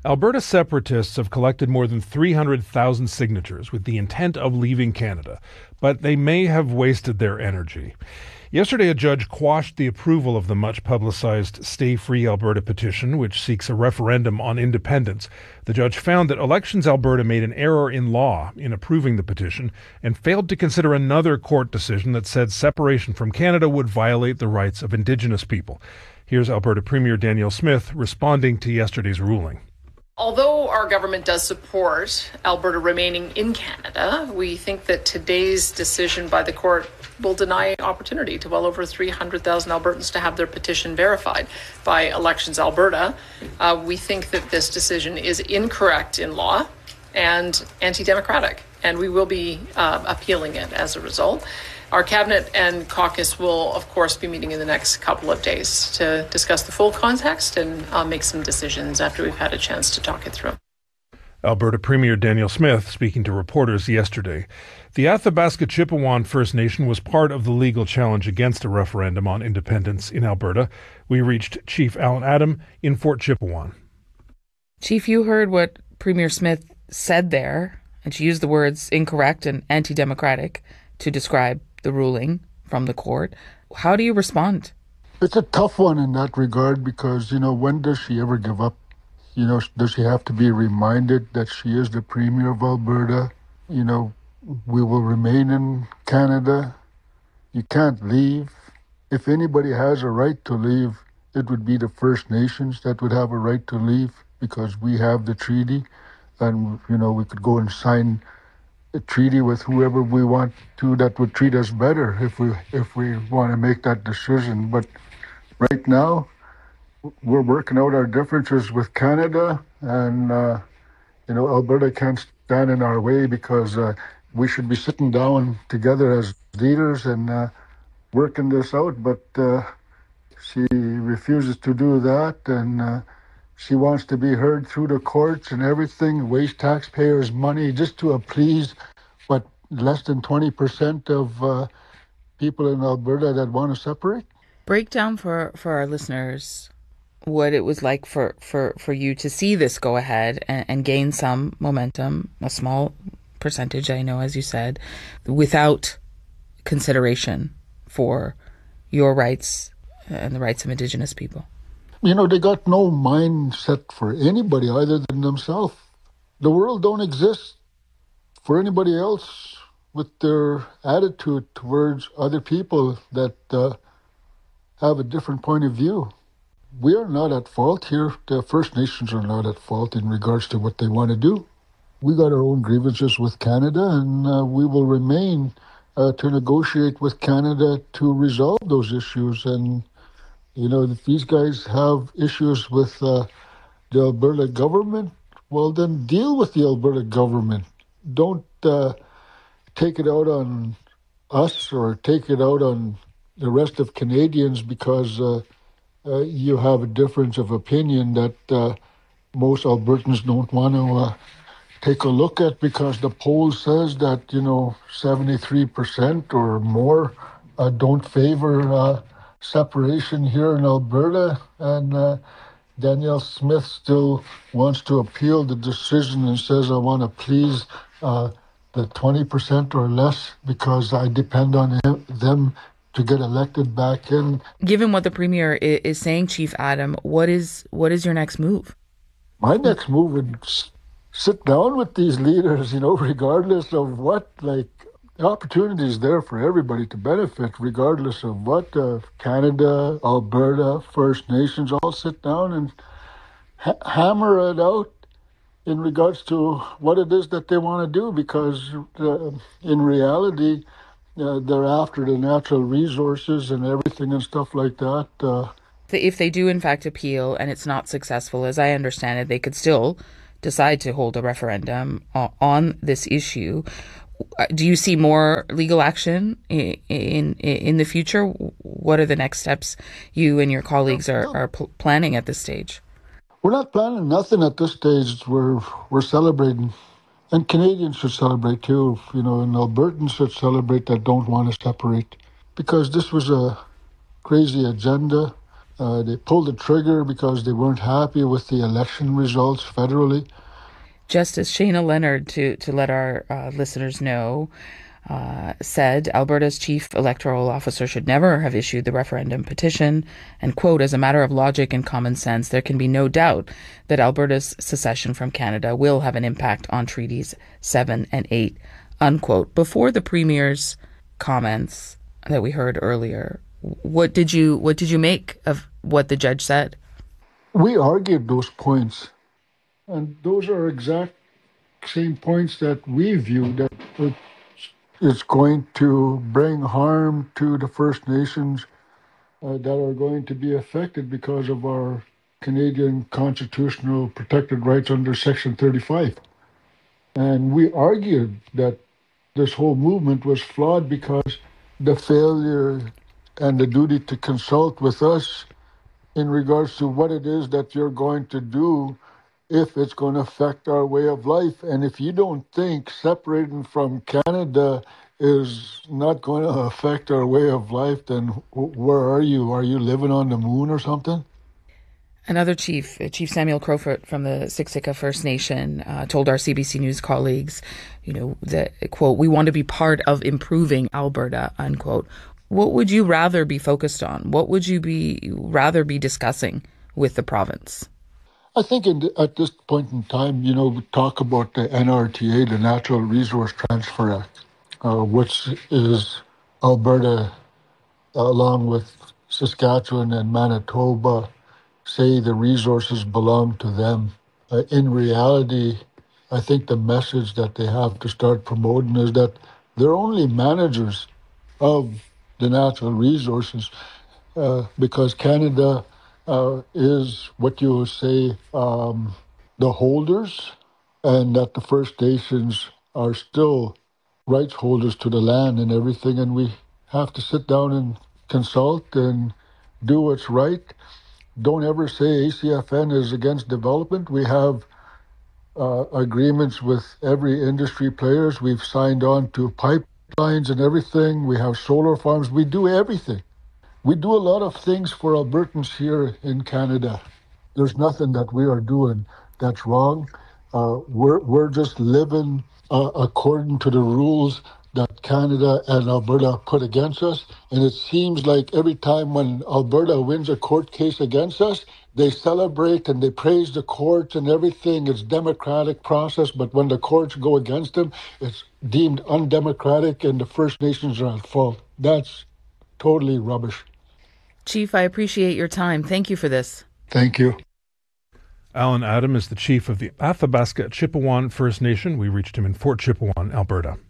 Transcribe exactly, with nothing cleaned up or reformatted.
Alberta separatists have collected more than three hundred thousand signatures with the intent of leaving Canada, but they may have wasted their energy. Yesterday, a judge quashed the approval of the much-publicized Stay Free Alberta petition, which seeks a referendum on independence. The judge found that Elections Alberta made an error in law in approving the petition and failed to consider another court decision that said separation from Canada would violate the rights of Indigenous people. Here's Alberta Premier Danielle Smith responding to yesterday's ruling. Although our government does support Alberta remaining in Canada, we think that today's decision by the court will deny opportunity to well over three hundred thousand Albertans to have their petition verified by Elections Alberta. Uh, we think that this decision is incorrect in law and anti-democratic, and we will be uh, appealing it as a result. Our cabinet and caucus will, of course, be meeting in the next couple of days to discuss the full context and uh, make some decisions after we've had a chance to talk it through. Alberta Premier Danielle Smith speaking to reporters yesterday. The Athabasca Chipewyan First Nation was part of the legal challenge against a referendum on independence in Alberta. We reached Chief Alan Adam in Fort Chipewyan. Chief, you heard what Premier Smith said there, and she used the words incorrect and anti-democratic to describe the ruling from the court. How do you respond? It's a tough one in that regard because, you know, when does she ever give up? You know, does she have to be reminded that she is the Premier of Alberta? You know, we will remain in Canada. You can't leave. If anybody has a right to leave, it would be the First Nations that would have a right to leave because we have the treaty and, you know, we could go and sign a treaty with whoever we want to that would treat us better if we if we want to make that decision. But right now, we're working out our differences with Canada, and uh, you know, Alberta can't stand in our way because uh, we should be sitting down together as leaders and uh, working this out. But uh, she refuses to do that, and uh, she wants to be heard through the courts and everything, waste taxpayers' money just to appease what less than twenty percent of uh, people in Alberta that want to separate. Break down for, for our listeners what it was like for, for, for you to see this go ahead and, and gain some momentum, a small percentage, I know, as you said, without consideration for your rights and the rights of Indigenous people. You know, they got no mindset for anybody other than themselves. The world don't exist for anybody else with their attitude towards other people that uh, have a different point of view. We are not at fault here. The First Nations are not at fault in regards to what they want to do. We got our own grievances with Canada, and uh, we will remain uh, to negotiate with Canada to resolve those issues. And you know, if these guys have issues with uh, the Alberta government, well, then deal with the Alberta government. Don't uh, take it out on us or take it out on the rest of Canadians because uh, uh, you have a difference of opinion that uh, most Albertans don't want to uh, take a look at because the poll says that, you know, seventy-three percent or more uh, don't favor uh, separation here in Alberta, and uh, Danielle Smith still wants to appeal the decision and says, I want to please uh, the twenty percent or less because I depend on him, them to get elected back in. Given what the Premier is saying, Chief Adam, what is what is your next move? My next move would sit down with these leaders, you know, regardless of what, like, the opportunity is there for everybody to benefit, regardless of what. Uh, Canada, Alberta, First Nations all sit down and ha- hammer it out in regards to what it is that they want to do, because uh, in reality, uh, they're after the natural resources and everything and stuff like that. Uh, if they do, in fact, appeal and it's not successful, as I understand it, they could still decide to hold a referendum on this issue. Do you see more legal action in, in in the future? What are the next steps you and your colleagues are, are pl- planning at this stage? We're not planning nothing at this stage. We're we're celebrating, and Canadians should celebrate too. You know, and Albertans should celebrate that don't want to separate, because this was a crazy agenda. Uh, they pulled the trigger because they weren't happy with the election results federally. Justice Shayna Leonard, to, to let our uh, listeners know, uh, said Alberta's chief electoral officer should never have issued the referendum petition. And, quote, as a matter of logic and common sense, there can be no doubt that Alberta's secession from Canada will have an impact on Treaties seven and eight, unquote. Before the Premier's comments that we heard earlier, what did you what did you make of what the judge said? We argued those points, and those are exact same points that we view that it's going to bring harm to the First Nations uh, that are going to be affected because of our Canadian constitutional protected rights under Section thirty-five. And we argued that this whole movement was flawed because the failure and the duty to consult with us in regards to what it is that you're going to do if it's going to affect our way of life. And if you don't think separating from Canada is not going to affect our way of life, then where are you? Are you living on the moon or something? Another chief, Chief Samuel Crowfoot from the Siksika First Nation, uh, told our C B C News colleagues, you know, that, quote, we want to be part of improving Alberta, unquote. What would you rather be focused on? What would you be rather be discussing with the province? I think in the, at this point in time, you know, we talk about the N R T A, the Natural Resource Transfer Act, uh, which is Alberta, along with Saskatchewan and Manitoba, say the resources belong to them. Uh, in reality, I think the message that they have to start promoting is that they're only managers of the natural resources uh, because Canada uh, is what you would say um, the holders, and that the First Nations are still rights holders to the land and everything, and we have to sit down and consult and do what's right. Don't ever say A C F N is against development. We have uh, agreements with every industry players. We've signed on to pipelines and everything. We have solar farms. We do everything. We do a lot of things for Albertans here in Canada. There's nothing that we are doing that's wrong. Uh, we're we're just living uh, according to the rules that Canada and Alberta put against us. And it seems like every time when Alberta wins a court case against us, they celebrate and they praise the courts and everything. It's democratic process, but when the courts go against them, it's deemed undemocratic and the First Nations are at fault. That's totally rubbish. Chief, I appreciate your time. Thank you for this. Thank you. Alan Adam is the chief of the Athabasca Chipewyan First Nation. We reached him in Fort Chipewyan, Alberta.